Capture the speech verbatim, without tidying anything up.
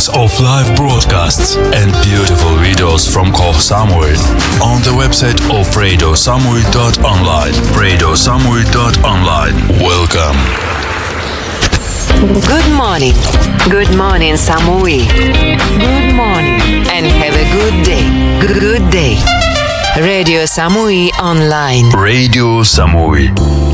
hours of live broadcasts and beautiful videos from Koh Samui on the website of radio samui dot online. radio samui dot online. Welcome. Good morning. Good morning, Samui. Good morning and have a good day. Good day. Radio Samui Online. Radio Samui.